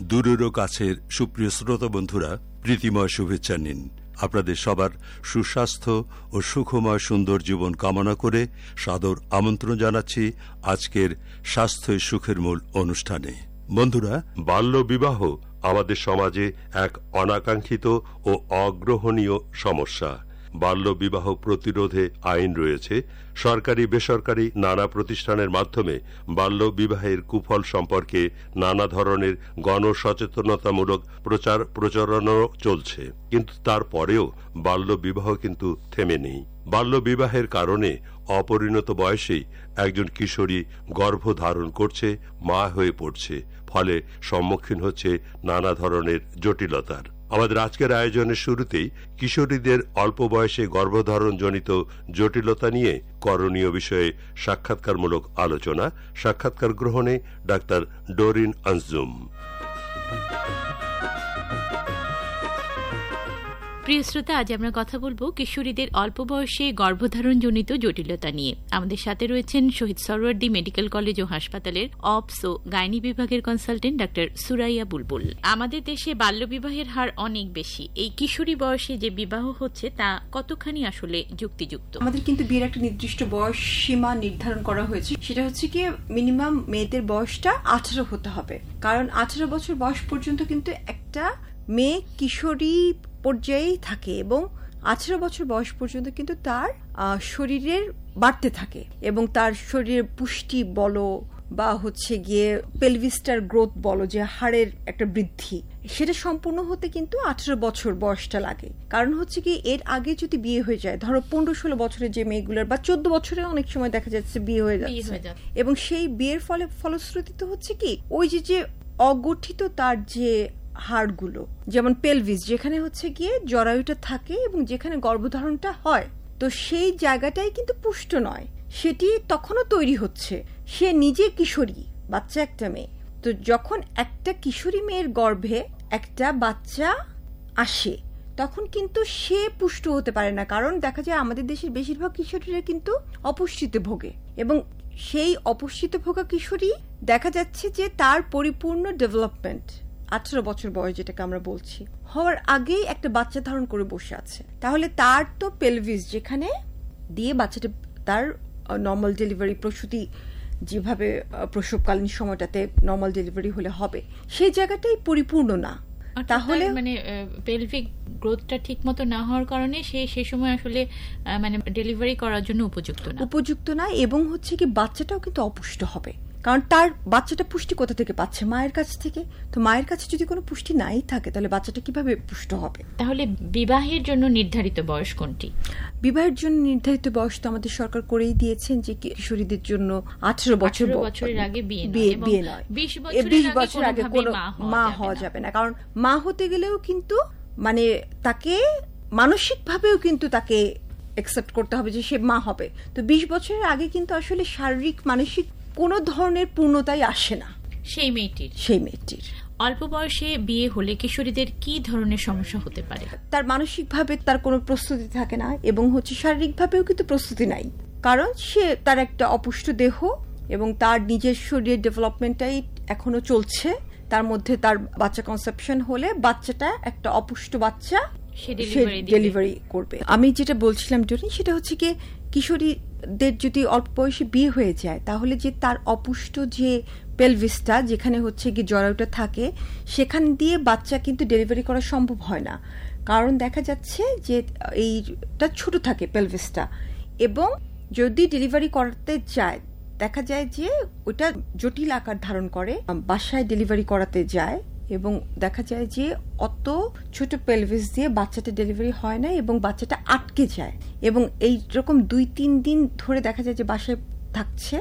দূরেরও কাছের সুপ্রিয় শ্রোতা বন্ধুরা, প্রীতিময় শুভেচ্ছা নিন। আপনাদের সবার সুস্বাস্থ্য ও সুখময় সুন্দর জীবন কামনা করে সাদর আমন্ত্রণ জানাচ্ছি আজকের স্বাস্থ্যই সুখের মূল অনুষ্ঠানে। বন্ধুরা, বাল্যবিবাহ আমাদের সমাজে এক অনাকাঙ্ক্ষিত ও অগ্রহণীয় সমস্যা। বাল্যবিবাহ প্রতিরোধে আইন রয়েছে। সরকারি বেসরকারি নানা প্রতিষ্ঠানের মাধ্যমে বাল্যবিবাহের কুফল সম্পর্কে নানা ধরনের গণসচেতনতামূলক প্রচার প্রচারণা চলছে, কিন্তু তারপরেও বাল্যবিবাহ কিন্তু থেমে নেই। বাল্যবিবাহের কারণে অপরিণত বয়সেই একজন কিশোরী গর্ভধারণ করছে, মা হয়ে পড়ছে, ফলে সম্মুখীন হচ্ছে নানা ধরনের জটিলতার। আমাদের আজকের আয়োজনের শুরুতেই কিশোরীদের অল্প বয়সে গর্ভধারণ জনিত জটিলতা নিয়ে করণীয় বিষয়ে সাক্ষাৎকারমূলক আলোচনা। সাক্ষাৎকার গ্রহণে ডাক্তার ডোরিন আঞ্জুম। প্রিয় শ্রোতা, আজ আমরা কথা বলবো কিশোরীদের অল্প বয়সে গর্ভধারণ জনিত জটিলতা নিয়ে। আমাদের সাথে রয়েছেন শহীদ সরওয়ার্দী মেডিকেল কলেজ ও হাসপাতালের অপস ও গাইনি বিভাগের কনসালটেন্ট ডাক্তার সুরাইয়া বুলবুল। আমাদের দেশে বাল্যবিবাহের হার অনেক বেশি। এই কিশোরী বয়সে যে বিবাহ হচ্ছে তা কতখানি আসলে যুক্তিযুক্ত? আমাদের কিন্তু বিয়ের একটা নির্দিষ্ট বয়স সীমা নির্ধারণ করা হয়েছে। সেটা হচ্ছে কি, মিনিমাম মেয়েদের বয়সটা 18 হতে হবে। কারণ 18 বছর বয়স পর্যন্ত কিন্তু একটা মেয়ে কিশোরী পর্যায়েই থাকে এবং 18 বছর বয়স পর্যন্ত কিন্তু তার শরীরের বাড়তে থাকে এবং তার শরীরের পুষ্টি বলো বা হচ্ছে গিয়ে পেলভিসটার গ্রোথ বলো, যে হাড়ের একটা বৃদ্ধি, সেটা সম্পূর্ণ হতে কিন্তু 18 বছর বয়সটা লাগে। কারণ হচ্ছে কি, এর আগে যদি বিয়ে হয়ে যায়, ধরো 15-16 বছরের যে মেয়েগুলোর বা 14 বছরে অনেক সময় দেখা যাচ্ছে বিয়ে হয়ে যাচ্ছে, এবং সেই বিয়ের ফলশ্রুতিতে হচ্ছে কি, ওই যে অগঠিত তার যে হাড়গুলো, যেমন পেলভিস, যেখানে হচ্ছে গিয়ে জরায়ুটা থাকে এবং যেখানে গর্ভধারণটা হয়, তো সেই জায়গাটাই কিন্তু পুষ্ট নয়, সেটি তখনও তৈরি হচ্ছে। সে নিজে কিশোরী বাচ্চা একটা মেয়ে, তো যখন একটা কিশোরী মেয়ের গর্ভে একটা বাচ্চা আসে তখন কিন্তু সে পুষ্ট হতে পারে না। কারণ দেখা যায় আমাদের দেশের বেশিরভাগ কিশোরীরা কিন্তু অপুষ্টিতে ভোগে, এবং সেই অপুষ্টিতে ভোগা কিশোরী দেখা যাচ্ছে যে তার পরিপূর্ণ ডেভেলপমেন্ট 18 বছর বয়স, যেটাকে আমরা বলছি, হওয়ার আগেই একটা বাচ্চা ধারণ করে বসে আছে। তাহলে তার তো পেলভিস, যেখানে দিয়ে বাচ্চাটা তার নর্মাল ডেলিভারি, প্রসূতি যেভাবে প্রসবকালীন সময়টাতে নর্মাল ডেলিভারি হলে হবে, সেই জায়গাটাই পরিপূর্ণ না। তাহলে মানে পেলভিক গ্রোথটা ঠিক মতো না হওয়ার কারণে সে সময় আসলে মানে ডেলিভারি করার জন্য উপযুক্ত না, এবং হচ্ছে কি বাচ্চাটাও কিন্তু অপুষ্ট হবে। কারণ তার বাচ্চাটা পুষ্টি কোথা থেকে পাচ্ছে? মায়ের কাছ থেকে। তো মায়ের কাছে যদি কোনো পুষ্টি নাই থাকে, তাহলে বাচ্চাটা কিভাবে পুষ্ট হবে? তাহলে বিবাহের জন্য নির্ধারিত বয়স কোনটি? বিবাহের জন্য নির্ধারিত বয়স তো আমাদের সরকার করেই দিয়েছেন যে কিশোরীদের জন্য 18 বছরের আগে বিয়ে নয়, 20 বছর আগে কোনো মা হওয়া যাবে না। কারণ মা হতে গেলেও কিন্তু মানে তাকে মানসিক ভাবেও কিন্তু তাকে অ্যাকসেপ্ট করতে হবে যে সে মা হবে। তো 20 বছরের আগে কিন্তু আসলে শারীরিক মানসিক কোনো ধরনের পূর্ণতাই আসে না সেই মেয়েটির। অল্প বয়সে বিয়ে হলে কিশোরীদের কি ধরনের সমস্যা হতে পারে? তার মানসিকভাবে তার কোনো প্রস্তুতি থাকে না, এবং হচ্ছে শারীরিকভাবেও কিন্তু প্রস্তুতি নাই। কারণ সে তার একটা অপুষ্ট দেহ এবং তার নিজের শরীরের ডেভেলপমেন্টটাই এখনো চলছে। তার মধ্যে তার বাচ্চা কনসেপশন হলে বাচ্চাটা একটা অপুষ্ট বাচ্চা, সে ডেলিভারি করবে। আমি যেটা বলছিলাম জনি, সেটা হচ্ছে কি, কিশোরীদের যদি অল্প বয়সে বিয়ে হয়ে যায়, তাহলে যে তার অপুষ্ট যে পেলভিসটা, যেখানে হচ্ছে কি জরায়ুটা থাকে, সেখান দিয়ে বাচ্চা কিন্তু ডেলিভারি করা সম্ভব হয় না। কারণ দেখা যাচ্ছে যে এইটা ছোট থাকে পেলভিসটা, এবং যদি ডেলিভারি করাতে যায় দেখা যায় যে ওটা জটিল আকার ধারণ করে। বাসায় ডেলিভারি করাতে যায় এবং দেখা যায় যে অত ছোট পেলভিস দিয়ে বাচ্চাটা ডেলিভারি হয় না এবং বাচ্চাটা আটকে যায়, এবং এইরকম 2-3 দিন ধরে দেখা যায় যে বাসায় থাকছে,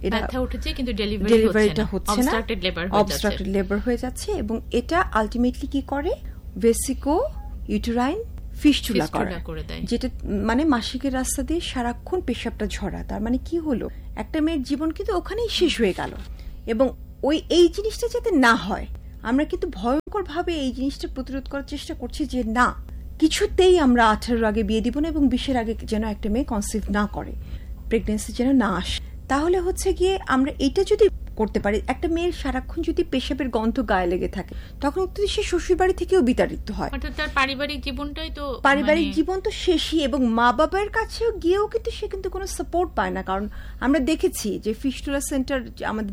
ডেলিভারিটা হচ্ছে না, অবস্ট্রাক্টেড লেবার হয়ে যাচ্ছে, এবং এটা আলটিমেটলি কি করে, ভেসিকো ইউটেরাইন ফিস্টুলা করে দেয়, যেটা মানে মাসিকের রাস্তা দিয়ে সারাক্ষণ পেশাবটা ঝরা। তার মানে কি হলো, একটা মেয়ের জীবন কিন্তু ওখানেই শেষ হয়ে গেল। এবং এই জিনিসটা যাতে না হয়, আমরা কিন্তু ভয়ঙ্কর ভাবে এই জিনিসটা প্রতিরোধ করার চেষ্টা করছি যে না, কিছুতেই আমরা 18 আগে বিয়ে দিব না, এবং 20 আগে যেন একটা মেয়ে কনসিভ না করে, প্রেগনেন্সি যেন না আসে। তাহলে হচ্ছে গিয়ে আমরা এটা যদি করতে পারে। একটা মেয়ের সারাক্ষণ যদি পেশাবের গন্ধ গায়ে লেগে থাকে তখন কিন্তু সে শ্বশুর বাড়ি থেকেও বিতাড়িত হয়, অর্থাৎ তার পারিবারিক জীবনটাই তো পারিবারিক জীবন তো শেষই, এবং মা বাবার কাছেও গিয়েও কিন্তু সে কিন্তু কোনো সাপোর্ট পায় না। কারণ আমরা দেখেছি যে ফিস্টুলা সেন্টার আমাদের